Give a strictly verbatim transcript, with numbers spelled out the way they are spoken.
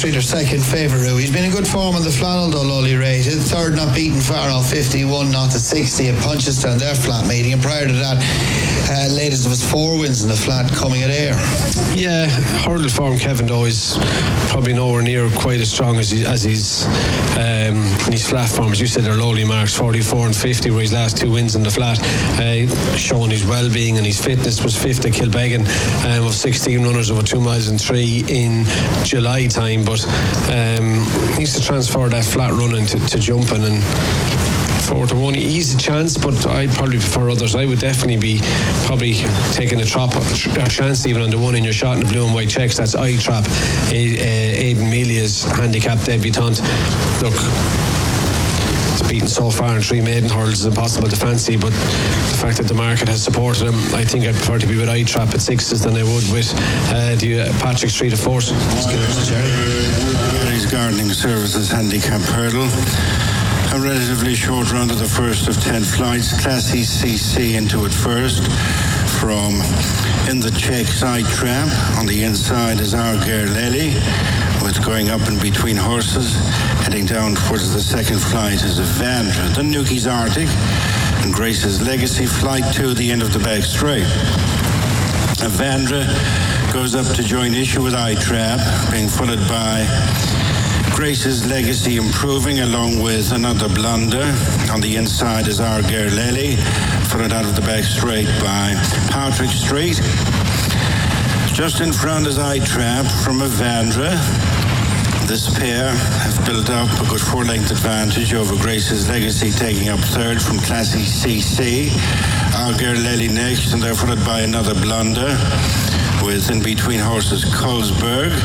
Street are second favourite. He's been in good form on the flat, although lowly rated. Third not beaten far off fifty-one, not to sixty at Punchestown, their flat meeting. And prior to that, uh, latest was four wins in the flat coming at Ayr. Yeah, hurdle form Kevin though is probably nowhere near quite as strong as, he, as he's um, in his flat form. As you said, they're lowly marks, forty-four and fifty were his last two wins in the flat, uh, showing his well-being and his fitness. Was fifth at Kilbeggan um, of sixteen runners over two miles and three in July time, but um, needs to transfer that flat running to, to jumping, and four to one, he's a chance, but I'd probably prefer others. I would definitely be probably taking a trap, a chance even on the one in your shot in the blue and white checks. That's I Trap, Aidan Melia's handicap debutant. Look, it's beaten so far in three maiden hurdles is impossible to fancy, but the fact that the market has supported him, I think I'd prefer to be with I Trap at sixes than I would with uh, the uh, Patrick Street at fours. Gary's Gardening Services handicap hurdle. A relatively short run to the first of ten flights. Classy C C into it first. From in the checks, I Trap. On the inside is Arger Lely, with going up in between horses. Heading down towards the second flight is Vandra. Then Nuki's Arctic and Grace's Legacy. Flight two, the end of the back straight. Vandra goes up to join issue with I Trap, being followed by Grace's Legacy improving, along with Another Blunder. On the inside is Arger Lely, followed out of the back straight by Patrick Street. Just in front is I Trap from Avandra. This pair have built up a good four-length advantage over Grace's Legacy, taking up third from Classy C C. Arger Lely next, and they're followed by Another Blunder, with in between horses Colesberg.